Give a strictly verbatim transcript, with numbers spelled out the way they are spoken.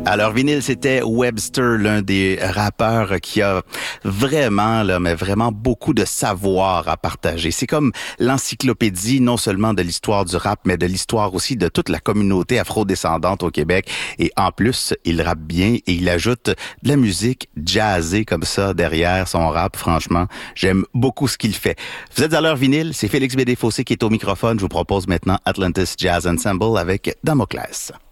Alors, vinyle, c'était Webster, l'un des rappeurs qui a vraiment, là, mais vraiment beaucoup de savoir à partager. C'est comme l'encyclopédie, non seulement de l'histoire du rap, mais de l'histoire aussi de toute la communauté afrodescendante au Québec. Et en plus, il rappe bien et il ajoute de la musique jazzée comme ça derrière son rap. Franchement, j'aime beaucoup ce qu'il fait. Vous êtes à l'heure vinyle, c'est Félix Bédé-Fossé qui est au microphone. Je vous propose maintenant Atlantis Jazz Ensemble avec Damoclès.